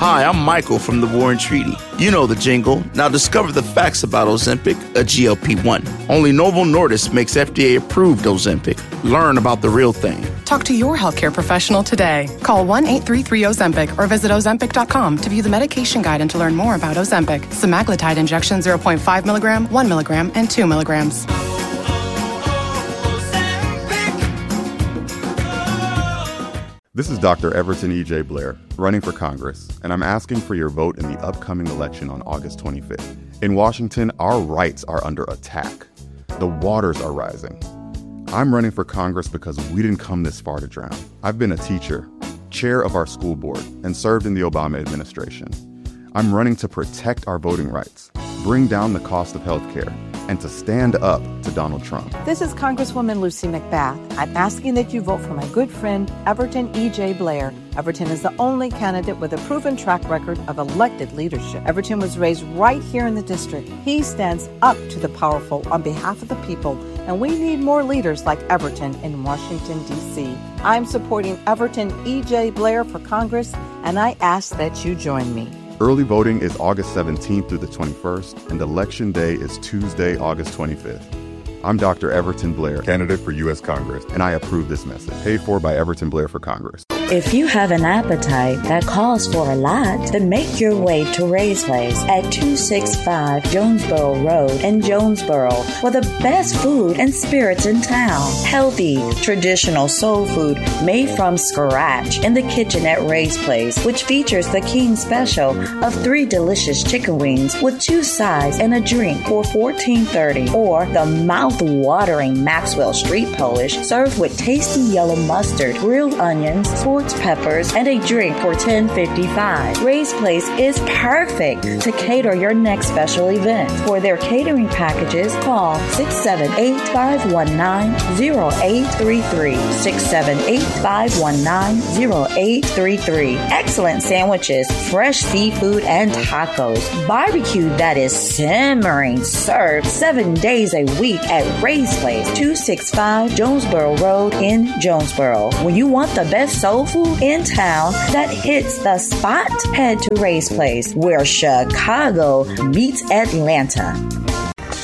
Hi, I'm Michael from the War and Treaty. You know the jingle. Now discover the facts about Ozempic, a GLP-1. Only Novo Nordisk makes FDA-approved Ozempic. Learn about the real thing. Talk to your healthcare professional today. Call 1-833-OZEMPIC or visit Ozempic.com to view the medication guide and to learn more about Ozempic. Semaglutide injection 0.5 milligram, 1 milligram, and 2 milligrams. This is Dr. Everton E.J. Blair, running for Congress, and I'm asking for your vote in the upcoming election on August 25th. In Washington, our rights are under attack. The waters are rising. I'm running for Congress because we didn't come this far to drown. I've been a teacher, chair of our school board, and served in the Obama administration. I'm running to protect our voting rights, bring down the cost of health care, and to stand up to Donald Trump. This is Congresswoman Lucy McBath. I'm asking that you vote for my good friend, Everton E.J. Blair. Everton is the only candidate with a proven track record of elected leadership. Everton was raised right here in the district. He stands up to the powerful on behalf of the people, and we need more leaders like Everton in Washington, D.C. I'm supporting Everton E.J. Blair for Congress, and I ask that you join me. Early voting is August 17th through the 21st, and Election Day is Tuesday, August 25th. I'm Dr. Everton Blair, candidate for U.S. Congress, and I approve this message. Paid for by Everton Blair for Congress. If you have an appetite that calls for a lot, then make your way to Ray's Place at 265 Jonesboro Road in Jonesboro for the best food and spirits in town. Healthy, traditional soul food made from scratch in the kitchen at Ray's Place, which features the King Special of 3 delicious chicken wings with 2 sides and a drink for $14.30, or the mouth-watering Maxwell Street Polish served with tasty yellow mustard, grilled onions, sports peppers, and a drink for $10.55. Ray's Place is perfect to cater your next special event. For their catering packages, call 678-519-0833. 678-519-0833. Excellent sandwiches, fresh seafood, and tacos. Barbecue that is simmering, served 7 days a week at Ray's Place, 265 Jonesboro Road in Jonesboro. When you want the best soul food in town that hits the spot, head to Ray's Place, where Chicago meets Atlanta.